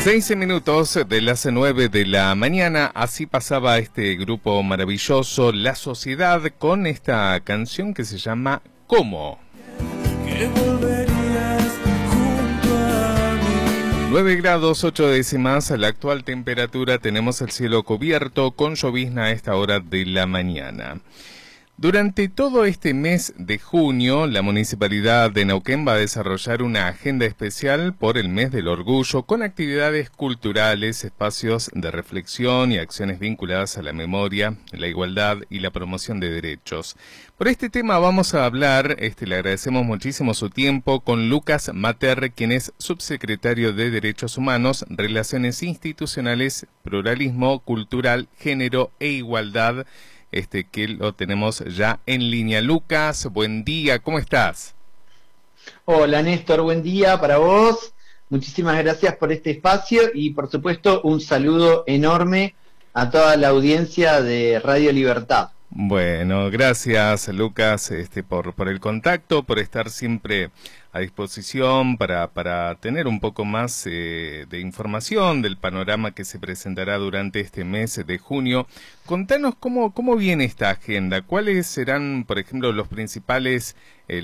6 minutos de las 9 de la mañana, así pasaba este grupo maravilloso, La Sociedad, con esta canción que se llama ¿Cómo? Que volverías junto a mí. 9 grados 8 décimas, la actual temperatura, tenemos el cielo cubierto con llovizna a esta hora de la mañana. Durante todo este mes de junio, la Municipalidad de Neuquén va a desarrollar una agenda especial por el mes del orgullo con actividades culturales, espacios de reflexión y acciones vinculadas a la memoria, la igualdad y la promoción de derechos. Por este tema vamos a hablar, le agradecemos muchísimo su tiempo, con Lucas Mater, quien es subsecretario de Derechos Humanos, Relaciones Institucionales, Pluralismo Cultural, Género e Igualdad, que lo tenemos ya en línea. Lucas, buen día, ¿cómo estás? Hola Néstor, buen día para vos. Muchísimas gracias por este espacio y por supuesto un saludo enorme a toda la audiencia de Radio Libertad. Bueno, gracias Lucas por el contacto, por estar siempre a disposición para tener un poco más de información del panorama que se presentará durante este mes de junio. Contanos cómo viene esta agenda, cuáles serán, por ejemplo, las principales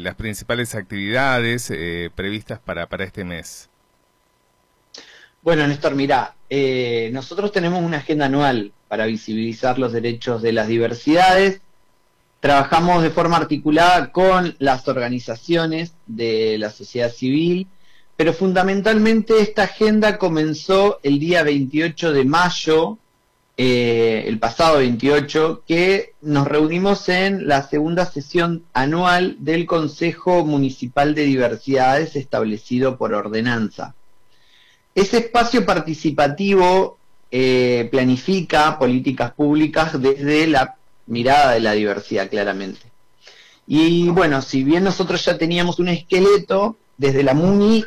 actividades previstas para este mes. Bueno, Néstor, mirá, nosotros tenemos una agenda anual para visibilizar los derechos de las diversidades. Trabajamos de forma articulada con las organizaciones de la sociedad civil, pero fundamentalmente esta agenda comenzó el día 28 de mayo, el pasado 28, que nos reunimos en la segunda sesión anual del Consejo Municipal de Diversidades establecido por ordenanza. Ese espacio participativo planifica políticas públicas desde la mirada de la diversidad, claramente. Y bueno, si bien nosotros ya teníamos un esqueleto desde la MUNI,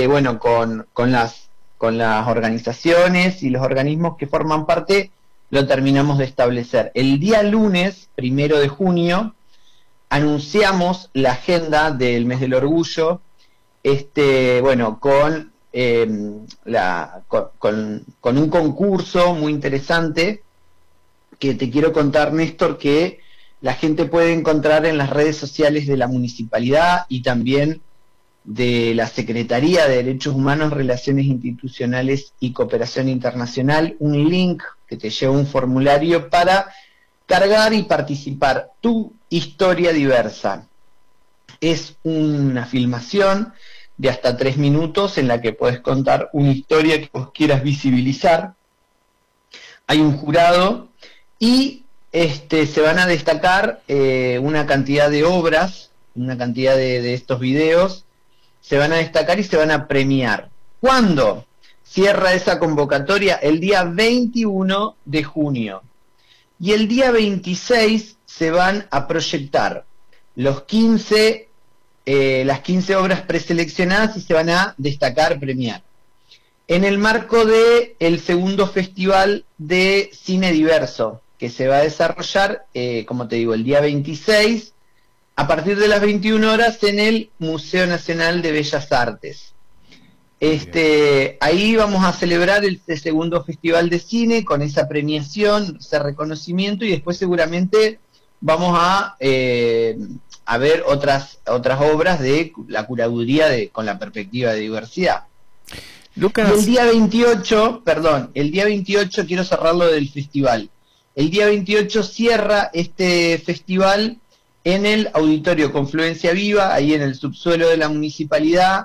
con las organizaciones y los organismos que forman parte, lo terminamos de establecer. El día lunes, 1 de junio, anunciamos la agenda del mes del orgullo, con un concurso muy interesante que te quiero contar, Néstor, que la gente puede encontrar en las redes sociales de la municipalidad y también de la Secretaría de Derechos Humanos, Relaciones Institucionales y Cooperación Internacional, un link que te lleva a un formulario para cargar y participar. Tu historia diversa. Es una filmación de hasta 3 minutos en la que puedes contar una historia que vos quieras visibilizar. Hay un jurado y se van a destacar una cantidad de obras, una cantidad de estos videos, se van a destacar y se van a premiar. ¿Cuándo cierra esa convocatoria? El día 21 de junio. Y el día 26 se van a proyectar las 15 obras preseleccionadas y se van a destacar, premiar. En el marco del segundo Festival de Cine Diverso, que se va a desarrollar, como te digo, el día 26, a partir de las 21 horas en el Museo Nacional de Bellas Artes. Ahí vamos a celebrar el segundo Festival de Cine con esa premiación, ese reconocimiento, y después seguramente vamos a ver otras obras de la curaduría con la perspectiva de diversidad. Lucas. Y el día 28, quiero cerrarlo del festival. El día 28 cierra este festival en el Auditorio Confluencia Viva, ahí en el subsuelo de la municipalidad,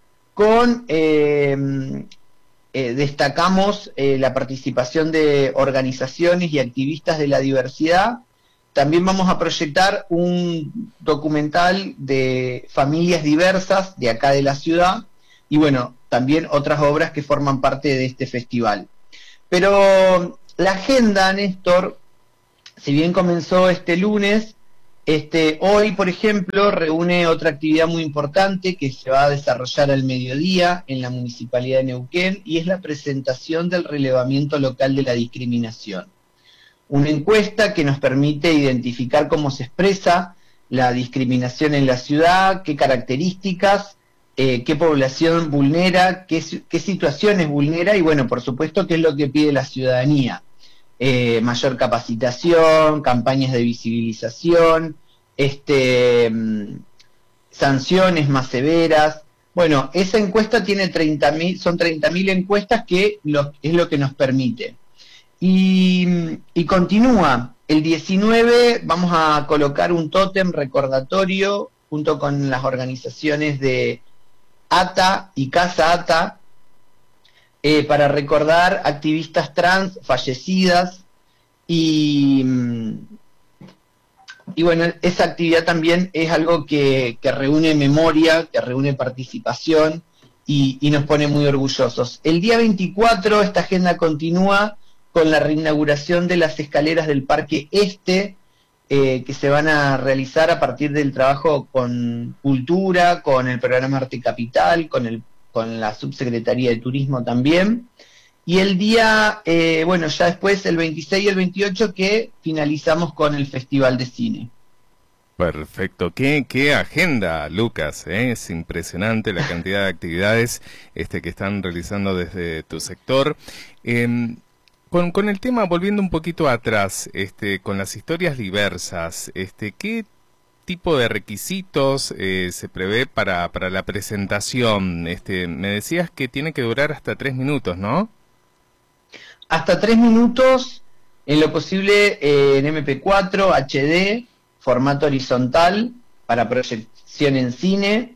destacamos la participación de organizaciones y activistas de la diversidad. También vamos a proyectar un documental de familias diversas de acá de la ciudad y bueno, también otras obras que forman parte de este festival. Pero la agenda, Néstor, si bien comenzó este lunes, hoy, por ejemplo, reúne otra actividad muy importante que se va a desarrollar al mediodía en la Municipalidad de Neuquén y es la presentación del relevamiento local de la discriminación. Una encuesta que nos permite identificar cómo se expresa la discriminación en la ciudad, qué características qué población vulnera, qué situaciones vulnera y bueno, por supuesto, qué es lo que pide la ciudadanía. Mayor capacitación, campañas de visibilización, sanciones más severas. Bueno, esa encuesta tiene 30.000, son 30.000 encuestas que es lo que nos permite. Y continúa. El 19 vamos a colocar un tótem recordatorio junto con las organizaciones de ATA y Casa ATA para recordar activistas trans fallecidas y bueno, esa actividad también es algo que reúne memoria, que reúne participación y nos pone muy orgullosos. El día 24 esta agenda continúa con la reinauguración de las escaleras del Parque Este, que se van a realizar a partir del trabajo con Cultura, con el programa Arte Capital, con la Subsecretaría de Turismo también. Y el día, bueno, ya después, el 26 y el 28, que finalizamos con el Festival de Cine. Perfecto, qué agenda, Lucas, ¿eh? Es impresionante la cantidad de actividades que están realizando desde tu sector. Con el tema, volviendo un poquito atrás, con las historias diversas, ¿qué tipo de requisitos se prevé para la presentación? Me decías que tiene que durar hasta 3 minutos, ¿no? Hasta 3 minutos, en lo posible en MP4, HD, formato horizontal, para proyección en cine,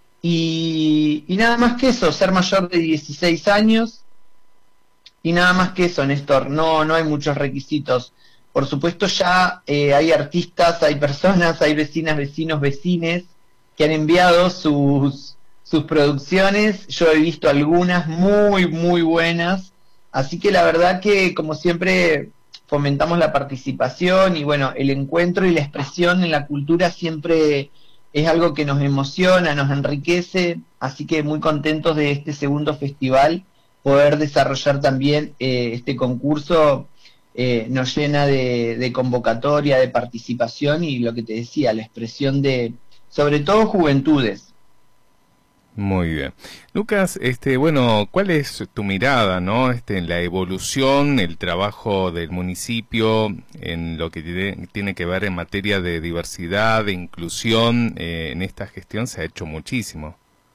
y nada más que eso, ser mayor de 16 años, y nada más que eso, Néstor, no hay muchos requisitos. Por supuesto ya hay artistas, hay personas, hay vecinas, vecinos, vecines que han enviado sus producciones. Yo he visto algunas muy buenas, así que la verdad que como siempre fomentamos la participación y bueno, el encuentro y la expresión en la cultura siempre es algo que nos emociona, nos enriquece, así que muy contentos de este segundo festival. Poder desarrollar también este concurso nos llena de convocatoria, de participación y lo que te decía, la expresión de, sobre todo, juventudes. Muy bien. Lucas, bueno, ¿cuál es tu mirada, no? En la evolución, el trabajo del municipio, en lo que tiene que ver en materia de diversidad, de inclusión, en esta gestión se ha hecho muchísimo.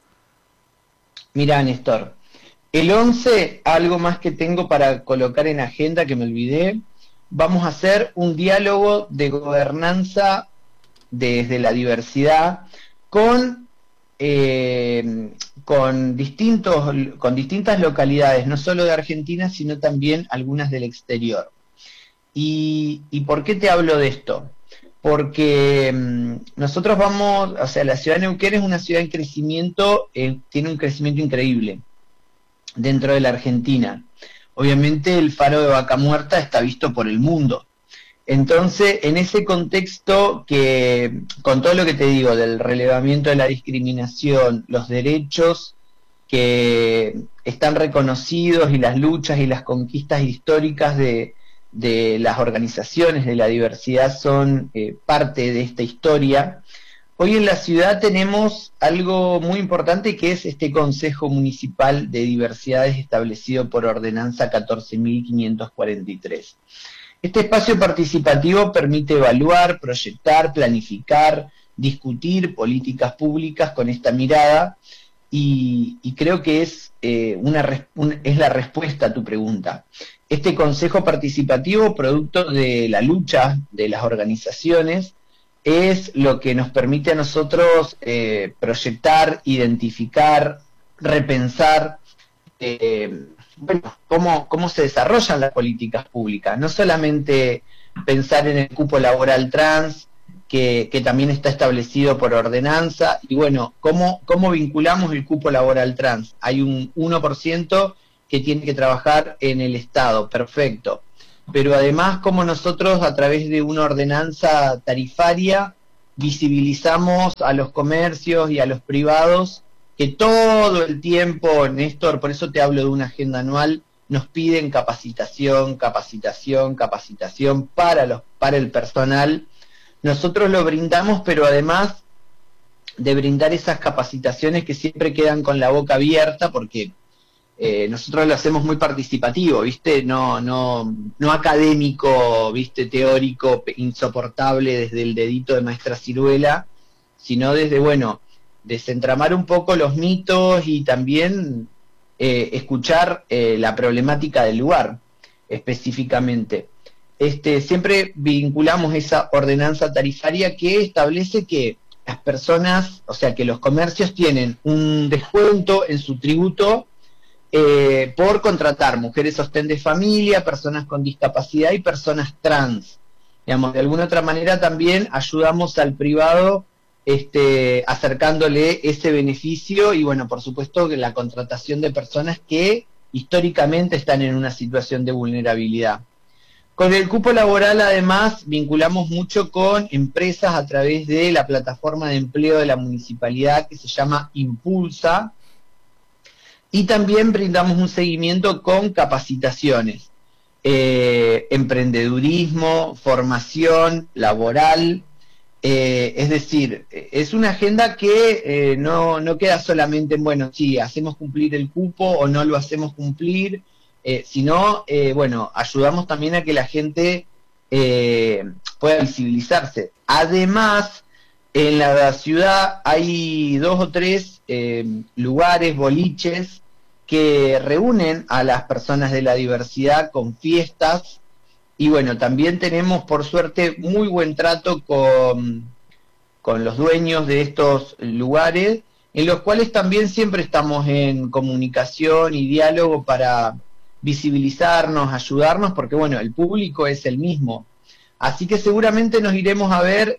Mirá, Néstor, el 11, algo más que tengo para colocar en agenda que me olvidé, vamos a hacer un diálogo de gobernanza desde la diversidad con distintas localidades, no solo de Argentina, sino también algunas del exterior. ¿Y por qué te hablo de esto? Porque nosotros vamos, o sea, la ciudad de Neuquén es una ciudad en crecimiento, tiene un crecimiento increíble dentro de la Argentina. Obviamente el faro de Vaca Muerta está visto por el mundo. Entonces, en ese contexto, que con todo lo que te digo del relevamiento de la discriminación, los derechos que están reconocidos y las luchas y las conquistas históricas de las organizaciones de la diversidad son parte de esta historia. Hoy en la ciudad tenemos algo muy importante que es este Consejo Municipal de Diversidades establecido por Ordenanza 14.543. Este espacio participativo permite evaluar, proyectar, planificar, discutir políticas públicas con esta mirada y creo que es la respuesta a tu pregunta. Este Consejo Participativo, producto de la lucha de las organizaciones, es lo que nos permite a nosotros proyectar, identificar, repensar bueno, cómo se desarrollan las políticas públicas. No solamente pensar en el cupo laboral trans, que también está establecido por ordenanza, y bueno, cómo vinculamos el cupo laboral trans. Hay un 1% que tiene que trabajar en el Estado, perfecto. Pero además cómo nosotros a través de una ordenanza tarifaria visibilizamos a los comercios y a los privados que todo el tiempo, Néstor, por eso te hablo de una agenda anual, nos piden capacitación para el personal. Nosotros lo brindamos, pero además de brindar esas capacitaciones que siempre quedan con la boca abierta, porque nosotros lo hacemos muy participativo, ¿viste? No académico, ¿viste? Teórico, insoportable desde el dedito de maestra Ciruela, sino desde, bueno, desentramar un poco los mitos y también escuchar la problemática del lugar específicamente. Siempre vinculamos esa ordenanza tarifaria que establece que las personas, o sea, que los comercios tienen un descuento en su tributo por contratar mujeres sostén de familia, personas con discapacidad y personas trans. Digamos, de alguna otra manera también ayudamos al privado acercándole ese beneficio y, bueno, por supuesto, que la contratación de personas que históricamente están en una situación de vulnerabilidad. Con el cupo laboral, además, vinculamos mucho con empresas a través de la plataforma de empleo de la municipalidad que se llama Impulsa, y también brindamos un seguimiento con capacitaciones, emprendedurismo, formación laboral, es decir, es una agenda que no queda solamente en, bueno, sí, hacemos cumplir el cupo o no lo hacemos cumplir, sino, bueno, ayudamos también a que la gente pueda visibilizarse. Además, en la ciudad hay 2 o 3 lugares, boliches, que reúnen a las personas de la diversidad con fiestas, y bueno, también tenemos por suerte muy buen trato con los dueños de estos lugares, en los cuales también siempre estamos en comunicación y diálogo para visibilizarnos, ayudarnos, porque bueno, el público es el mismo. Así que seguramente nos iremos a ver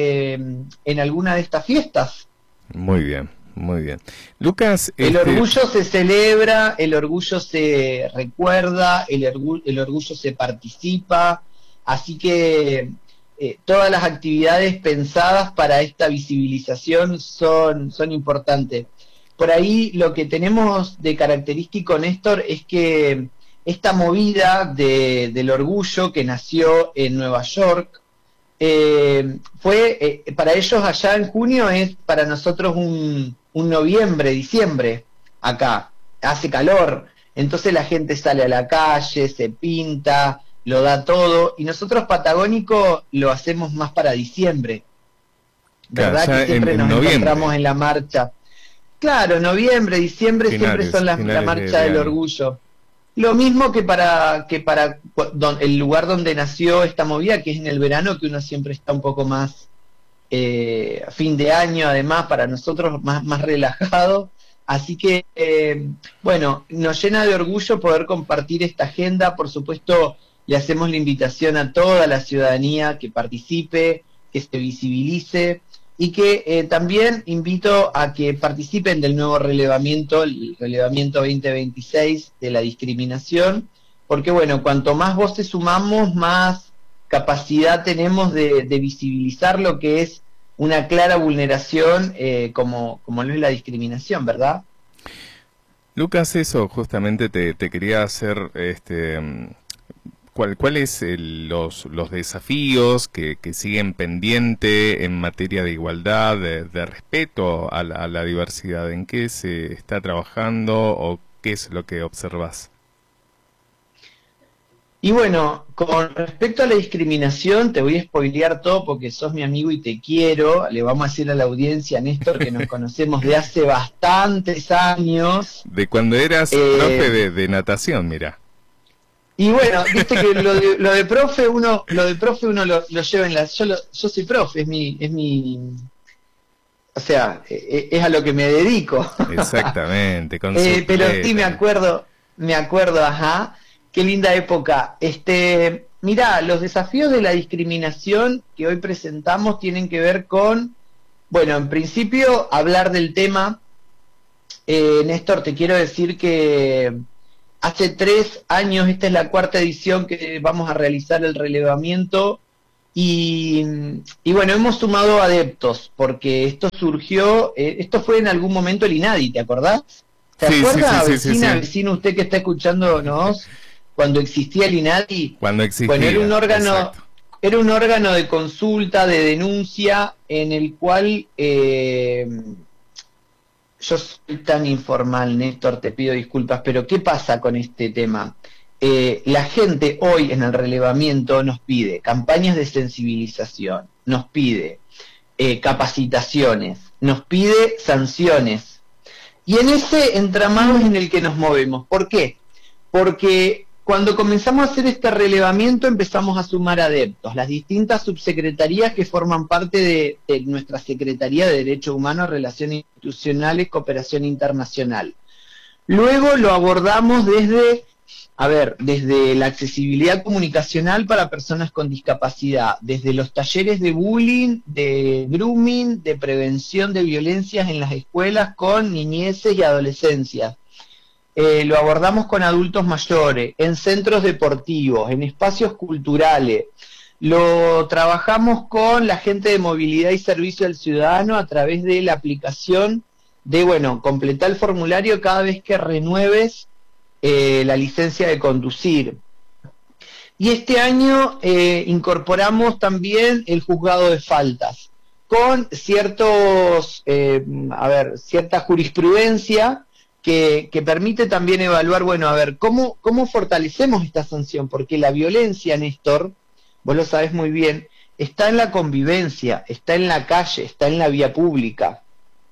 en alguna de estas fiestas. Muy bien. Muy bien. Lucas, el orgullo se celebra, el orgullo se recuerda, el orgullo se participa, así que todas las actividades pensadas para esta visibilización son importantes. Por ahí lo que tenemos de característico, Néstor, es que esta movida del orgullo que nació en Nueva York, fue, para ellos allá en junio es para nosotros un noviembre, diciembre, acá, hace calor, entonces la gente sale a la calle, se pinta, lo da todo, y nosotros Patagónico lo hacemos más para diciembre, ¿verdad? Claro, que siempre nos encontramos en la marcha. Claro, noviembre, diciembre siempre son la marcha del orgullo. Lo mismo que para el lugar donde nació esta movida, que es en el verano, que uno siempre está un poco más fin de año, además, para nosotros más relajado. Así que, bueno, nos llena de orgullo poder compartir esta agenda. Por supuesto, le hacemos la invitación a toda la ciudadanía que participe, que se visibilice, y que también invito a que participen del nuevo relevamiento, el relevamiento 2026 de la discriminación, porque bueno, cuanto más voces sumamos, más capacidad tenemos de visibilizar lo que es una clara vulneración como lo es la discriminación, ¿verdad? Lucas, eso justamente te quería hacer, ¿cuáles los desafíos que siguen pendiente en materia de igualdad, de respeto a la diversidad? ¿En qué se está trabajando o qué es lo que observas? Y bueno, con respecto a la discriminación, te voy a spoilear todo porque sos mi amigo y te quiero. Le vamos a decir a la audiencia, Néstor, que nos conocemos de hace bastantes años. De cuando eras profe de natación, mira. Y bueno, viste que lo de profe uno lo lleva en la... Yo soy profe, es mi o sea, es a lo que me dedico. Exactamente, con pero sí me acuerdo, ajá. Qué linda época. Mirá, los desafíos de la discriminación que hoy presentamos tienen que ver con, bueno, en principio, hablar del tema. Néstor, te quiero decir que hace 3 años, esta es la 4ª edición que vamos a realizar el relevamiento, y bueno, hemos sumado adeptos, porque esto surgió, esto fue en algún momento el INADI, ¿te acordás? ¿Te acuerdas, vecino, usted que está escuchándonos? Cuando existía el INADI, cuando existía, bueno, era un órgano, era un órgano de consulta, de denuncia, en el cual yo soy tan informal, Néstor, te pido disculpas, pero ¿qué pasa con este tema? La gente hoy en el relevamiento nos pide campañas de sensibilización, nos pide capacitaciones, nos pide sanciones. Y en ese entramado es en el que nos movemos. ¿Por qué? Porque cuando comenzamos a hacer este relevamiento empezamos a sumar adeptos, las distintas subsecretarías que forman parte de nuestra Secretaría de Derechos Humanos, Relaciones Institucionales, Cooperación Internacional. Luego lo abordamos desde la accesibilidad comunicacional para personas con discapacidad, desde los talleres de bullying, de grooming, de prevención de violencias en las escuelas con niñeces y adolescencias. Lo abordamos con adultos mayores, en centros deportivos, en espacios culturales. Lo trabajamos con la gente de movilidad y servicio al ciudadano a través de la aplicación de, completar el formulario cada vez que renueves la licencia de conducir. Y este año incorporamos también el juzgado de faltas, con cierta jurisprudencia que permite también evaluar, ¿cómo fortalecemos esta sanción? Porque la violencia, Néstor, vos lo sabés muy bien, está en la convivencia, está en la calle, está en la vía pública.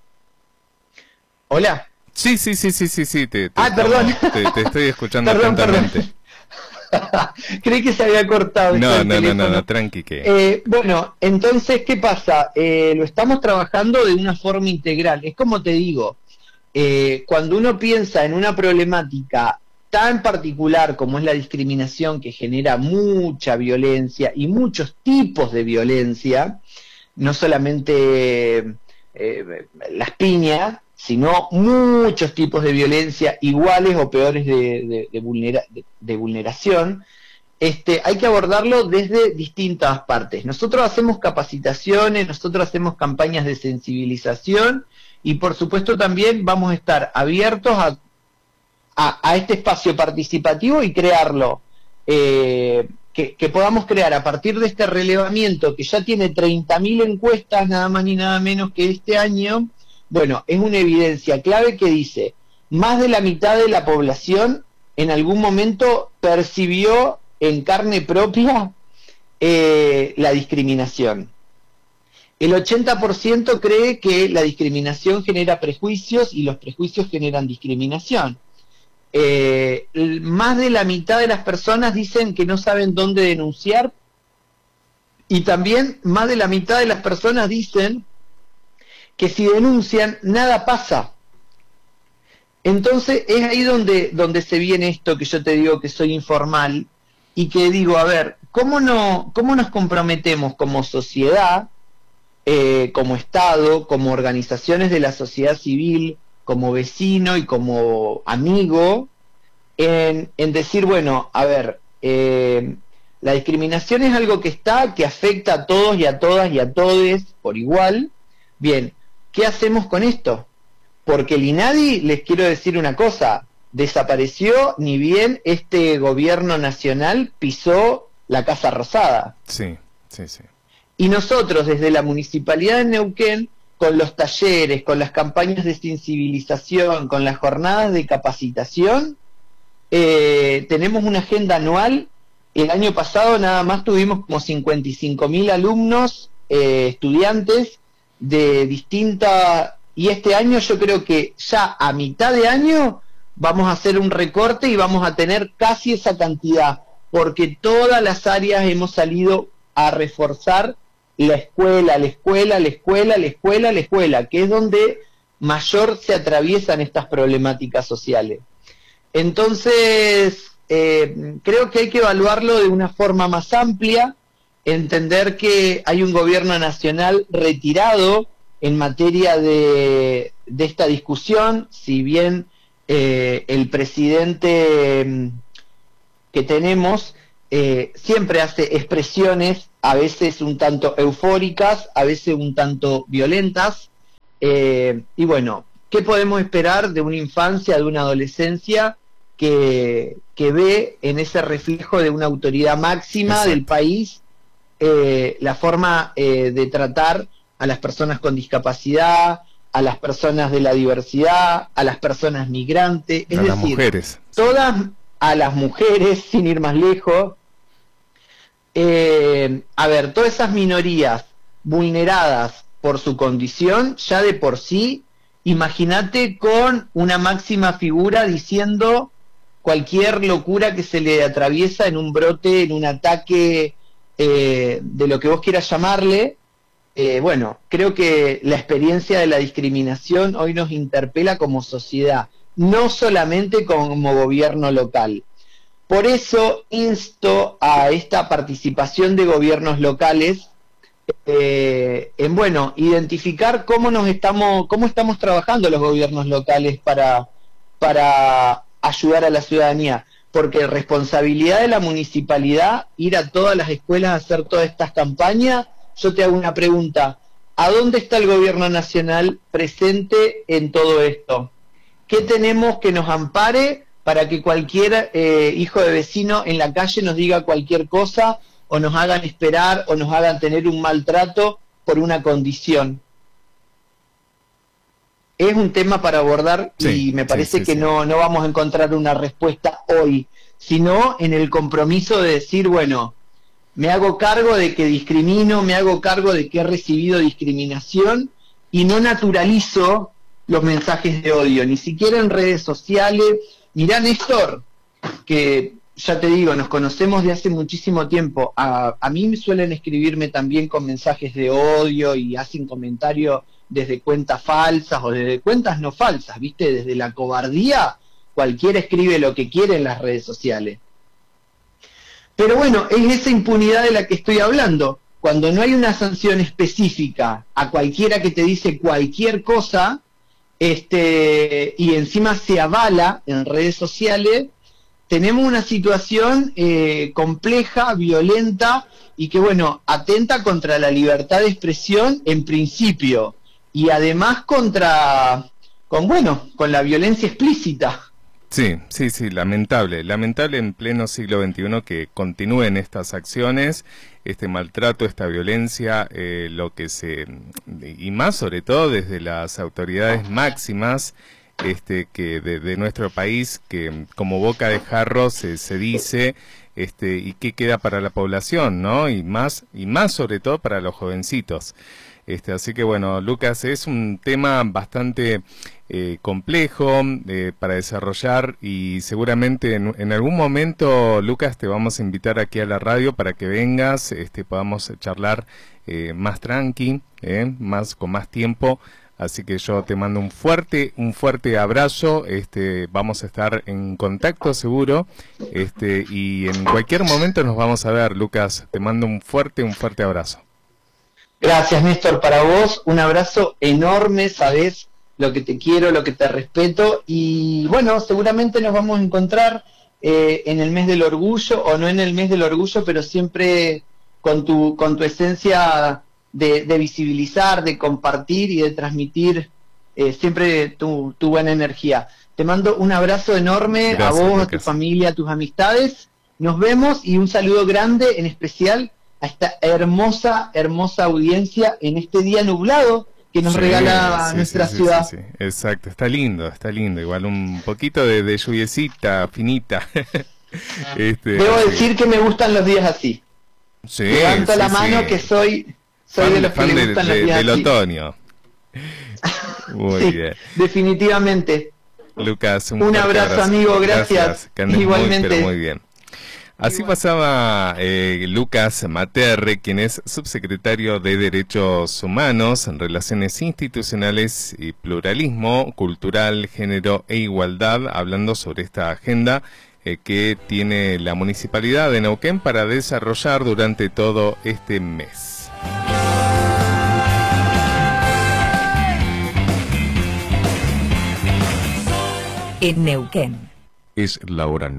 ¿Hola? Sí, perdón. Te estoy escuchando atentamente. Creí que se había cortado. No, tranqui que... entonces, ¿qué pasa? Lo estamos trabajando de una forma integral. Es como te digo, cuando uno piensa en una problemática tan particular como es la discriminación, que genera mucha violencia y muchos tipos de violencia, no solamente las piñas, sino muchos tipos de violencia iguales o peores de vulneración, hay que abordarlo desde distintas partes. Nosotros hacemos capacitaciones, nosotros hacemos campañas de sensibilización y por supuesto también vamos a estar abiertos a este espacio participativo y crearlo, que podamos crear a partir de este relevamiento que ya tiene 30.000 encuestas, nada más ni nada menos que este año. Es una evidencia clave que dice, más de la mitad de la población en algún momento percibió en carne propia la discriminación. El 80% cree que la discriminación genera prejuicios y los prejuicios generan discriminación. Más de la mitad de las personas dicen que no saben dónde denunciar y también más de la mitad de las personas dicen que si denuncian, nada pasa. Entonces es ahí donde se viene esto que yo te digo que soy informal y que digo, ¿cómo nos comprometemos como sociedad, como Estado, como organizaciones de la sociedad civil, como vecino y como amigo, en decir, la discriminación es algo que afecta a todos y a todas y a todes por igual? Bien, ¿qué hacemos con esto? Porque el INADI, les quiero decir una cosa, desapareció ni bien este gobierno nacional pisó la Casa Rosada. Sí. Y nosotros desde la Municipalidad de Neuquén, con los talleres, con las campañas de sensibilización, con las jornadas de capacitación, tenemos una agenda anual. El año pasado nada más tuvimos como 55.000 alumnos, estudiantes, de distintas, y este año yo creo que ya a mitad de año vamos a hacer un recorte y vamos a tener casi esa cantidad, porque todas las áreas hemos salido a reforzar la escuela, que es donde mayor se atraviesan estas problemáticas sociales. Entonces, creo que hay que evaluarlo de una forma más amplia, entender que hay un gobierno nacional retirado en materia de esta discusión, si bien el presidente que tenemos siempre hace expresiones, a veces un tanto eufóricas, a veces un tanto violentas, y ¿qué podemos esperar de una infancia, de una adolescencia que ve en ese reflejo de una autoridad máxima del país la forma de tratar a las personas con discapacidad, a las personas de la diversidad, a las personas migrantes, es decir, las mujeres. Todas, a las mujeres, sin ir más lejos. A ver, todas esas minorías vulneradas por su condición, ya de por sí, imagínate con una máxima figura diciendo cualquier locura que se le atraviesa en un brote, en un ataque, de lo que vos quieras llamarle. Bueno, creo que la experiencia de la discriminación hoy nos interpela como sociedad, no solamente como gobierno local. Por eso insto a esta participación de gobiernos locales en, bueno, identificar cómo estamos trabajando los gobiernos locales para ayudar a la ciudadanía, porque responsabilidad de la municipalidad ir a todas las escuelas a hacer todas estas campañas. Yo te hago una pregunta: ¿a dónde está el gobierno nacional presente en todo esto? ¿Qué tenemos que nos ampare para que cualquier hijo de vecino en la calle nos diga cualquier cosa, o nos hagan esperar, o nos hagan tener un maltrato por una condición? Es un tema para abordar, y me parece que no vamos a encontrar una respuesta hoy, sino en el compromiso de decir, bueno, me hago cargo de que discrimino, me hago cargo de que he recibido discriminación, y no naturalizo los mensajes de odio, ni siquiera en redes sociales. Mirá, Néstor, que ya te digo, nos conocemos de hace muchísimo tiempo. A mí me suelen escribirme también con mensajes de odio y hacen comentarios desde cuentas falsas o desde cuentas no falsas, ¿viste? Desde la cobardía, cualquiera escribe lo que quiere en las redes sociales. Pero bueno, es esa impunidad de la que estoy hablando. Cuando no hay una sanción específica a cualquiera que te dice cualquier cosa, y encima se avala en redes sociales, tenemos una situación compleja, violenta, y que, bueno, atenta contra la libertad de expresión en principio, y además con la violencia explícita. Sí, lamentable en pleno siglo XXI que continúen estas acciones, este maltrato, esta violencia, y más sobre todo desde las autoridades máximas que de nuestro país, que como boca de jarro se dice, y qué queda para la población, ¿no? Y más sobre todo para los jovencitos. Así que bueno, Lucas, es un tema bastante complejo para desarrollar, y seguramente en algún momento, Lucas, te vamos a invitar aquí a la radio para que vengas, podamos charlar más tranqui, con más tiempo. Así que yo te mando un fuerte abrazo. Vamos a estar en contacto seguro, y en cualquier momento nos vamos a ver, Lucas. Te mando un fuerte abrazo. Gracias, Néstor, para vos, un abrazo enorme, sabés lo que te quiero, lo que te respeto, y bueno, seguramente nos vamos a encontrar en el mes del orgullo, o no en el mes del orgullo, pero siempre con tu esencia de visibilizar, de compartir y de transmitir siempre tu buena energía. Te mando un abrazo enorme. Gracias, a vos, Lucas, a tu familia, a tus amistades. Nos vemos, y un saludo grande, en especial a esta hermosa audiencia en este día nublado que nos regala nuestra ciudad. Sí. Exacto, está lindo, igual un poquito de lluviecita finita. Debo decir que me gustan los días así. Levanto la mano, que soy de los que le gustan los días del así. Otoño. Muy bien. Definitivamente. Lucas, un abrazo, amigo, gracias. Que andes igualmente. Muy bien. Así pasaba Lucas Materre, quien es subsecretario de Derechos Humanos, en Relaciones Institucionales y Pluralismo Cultural, Género e Igualdad, hablando sobre esta agenda que tiene la Municipalidad de Neuquén para desarrollar durante todo este mes. En Neuquén. Es la hora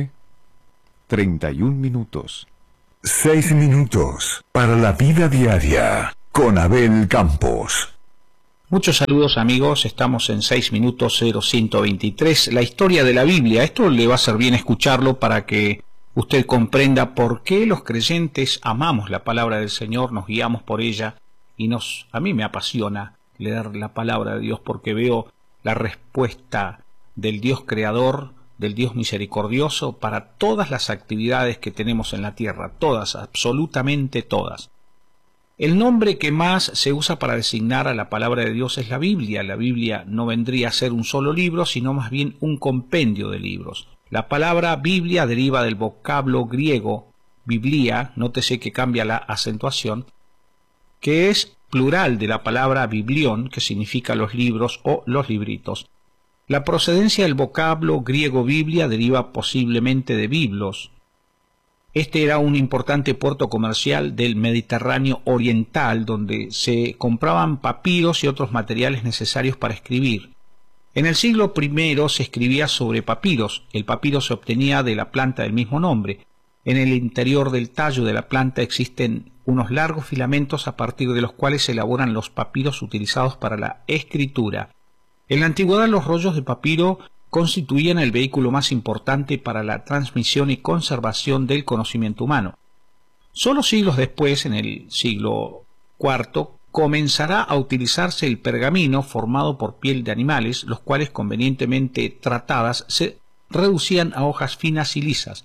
9:31. 6 minutos para la vida diaria con Abel Campos. Muchos saludos, amigos. Estamos en 6 minutos 0123. La historia de la Biblia. Esto le va a ser bien escucharlo para que usted comprenda por qué los creyentes amamos la palabra del Señor, nos guiamos por ella y a mí me apasiona leer la palabra de Dios porque veo la respuesta del Dios creador, del Dios misericordioso para todas las actividades que tenemos en la tierra, todas, absolutamente todas. El nombre que más se usa para designar a la palabra de Dios es la Biblia. La Biblia no vendría a ser un solo libro, sino más bien un compendio de libros. La palabra Biblia deriva del vocablo griego biblia, nótese que cambia la acentuación, que es plural de la palabra biblión, que significa los libros o los libritos. La procedencia del vocablo griego Biblia deriva posiblemente de biblos. Este era un importante puerto comercial del Mediterráneo oriental, donde se compraban papiros y otros materiales necesarios para escribir. En el siglo I se escribía sobre papiros. El papiro se obtenía de la planta del mismo nombre. En el interior del tallo de la planta existen unos largos filamentos a partir de los cuales se elaboran los papiros utilizados para la escritura. En la antigüedad los rollos de papiro constituían el vehículo más importante para la transmisión y conservación del conocimiento humano. Solo siglos después, en el siglo IV, comenzará a utilizarse el pergamino formado por piel de animales, los cuales convenientemente tratadas se reducían a hojas finas y lisas.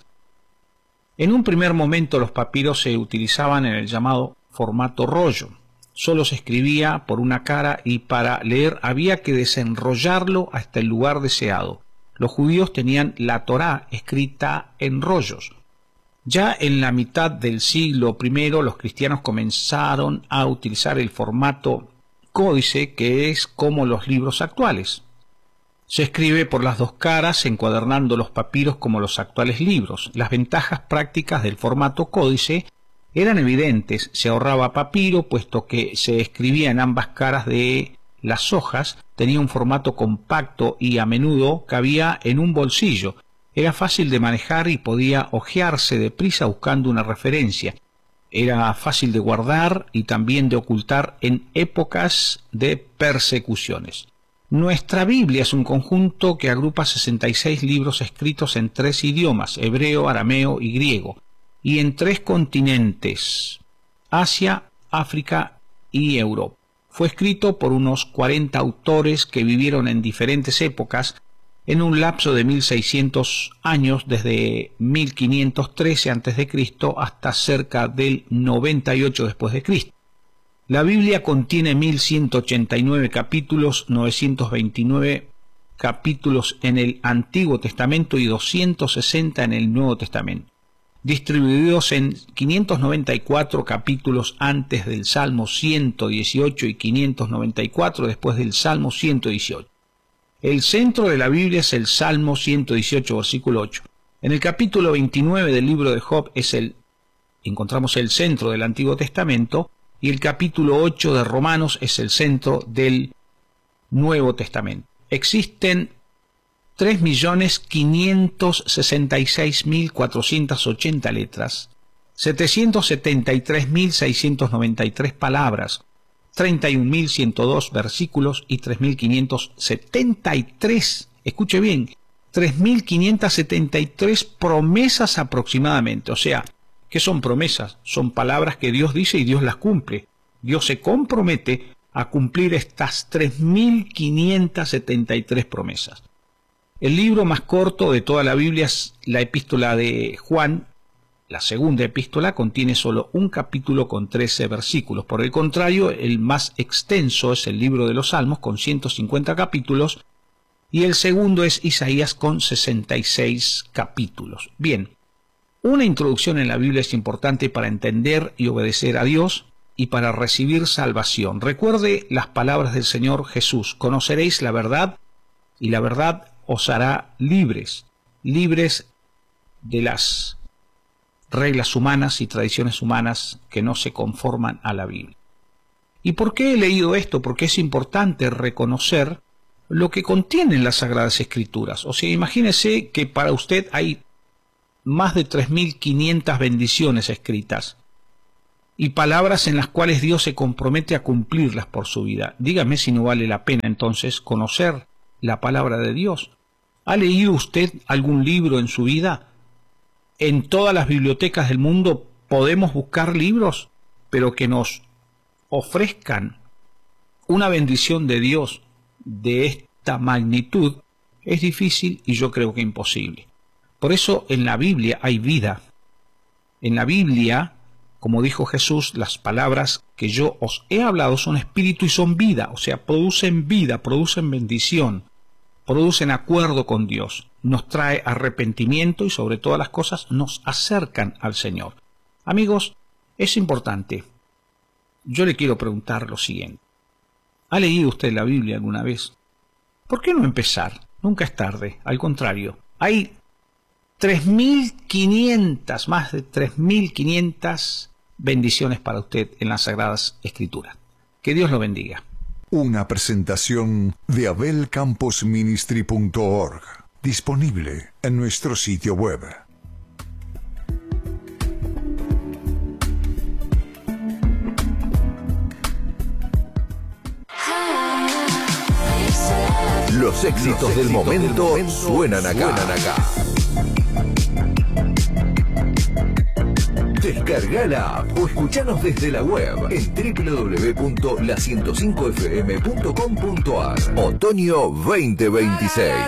En un primer momento los papiros se utilizaban en el llamado formato rollo. Solo se escribía por una cara y para leer había que desenrollarlo hasta el lugar deseado. Los judíos tenían la Torá escrita en rollos. Ya en la mitad del siglo I los cristianos comenzaron a utilizar el formato códice, que es como los libros actuales. Se escribe por las dos caras, encuadernando los papiros como los actuales libros. Las ventajas prácticas del formato códice eran evidentes. Se ahorraba papiro, puesto que se escribía en ambas caras de las hojas, tenía un formato compacto y a menudo cabía en un bolsillo. Era fácil de manejar y podía hojearse deprisa buscando una referencia. Era fácil de guardar y también de ocultar en épocas de persecuciones. Nuestra Biblia es un conjunto que agrupa 66 libros escritos en 3 idiomas, hebreo, arameo y griego, y en 3 continentes, Asia, África y Europa. Fue escrito por unos 40 autores que vivieron en diferentes épocas en un lapso de 1600 años, desde 1513 a.C. hasta cerca del 98 después de Cristo. La Biblia contiene 1189 capítulos, 929 capítulos en el Antiguo Testamento y 260 en el Nuevo Testamento, distribuidos en 594 capítulos antes del Salmo 118 y 594 después del Salmo 118. El centro de la Biblia es el Salmo 118, versículo 8. En el capítulo 29 del libro de Job encontramos el centro del Antiguo Testamento, y el capítulo 8 de Romanos es el centro del Nuevo Testamento. Existen 3.566.480 letras, 773.693 palabras, 31.102 versículos y 3.573, escuche bien, 3.573 promesas aproximadamente. O sea, ¿qué son promesas? Son palabras que Dios dice y Dios las cumple. Dios se compromete a cumplir estas 3.573 promesas. El libro más corto de toda la Biblia es la epístola de Juan. La segunda epístola contiene solo un capítulo con 13 versículos. Por el contrario, el más extenso es el libro de los Salmos con 150 capítulos y el segundo es Isaías con 66 capítulos. Bien, una introducción en la Biblia es importante para entender y obedecer a Dios y para recibir salvación. Recuerde las palabras del Señor Jesús: conoceréis la verdad y la verdad os hará libres, libres de las reglas humanas y tradiciones humanas que no se conforman a la Biblia. ¿Y por qué he leído esto? Porque es importante reconocer lo que contienen las Sagradas Escrituras. O sea, imagínese que para usted hay más de 3.500 bendiciones escritas y palabras en las cuales Dios se compromete a cumplirlas por su vida. Dígame si no vale la pena entonces conocer la palabra de Dios. ¿Ha leído usted algún libro en su vida? en todas las bibliotecas del mundo podemos buscar libros, pero que nos ofrezcan una bendición de Dios de esta magnitud, es difícil y yo creo que imposible. Por eso en la Biblia hay vida. En la Biblia, como dijo Jesús, las palabras que yo os he hablado son espíritu y son vida, o sea, producen vida, producen bendición, producen acuerdo con Dios, nos trae arrepentimiento y sobre todas las cosas nos acercan al Señor. Amigos, es importante. Yo le quiero preguntar lo siguiente. ¿Ha leído usted la Biblia alguna vez? ¿Por qué no empezar? Nunca es tarde, al contrario. Hay 3.500, más de 3.500 bendiciones para usted en las Sagradas Escrituras. Que Dios lo bendiga. Una presentación de abelcamposministry.org, disponible en nuestro sitio web. Los éxitos del momento suenan acá. Descargala o escuchanos desde la web en www.la105fm.com.ar. Otoño 2026.